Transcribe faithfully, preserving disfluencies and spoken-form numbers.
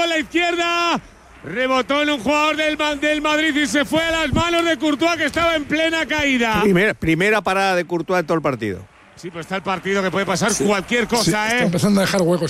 con la izquierda. Rebotó en un jugador del, del Madrid y se fue a las manos de Courtois, que estaba en plena caída. Primera, primera parada de Courtois en todo el partido. Sí, pues está el partido que puede pasar sí, cualquier cosa, sí, ¿eh? Está empezando a dejar huecos.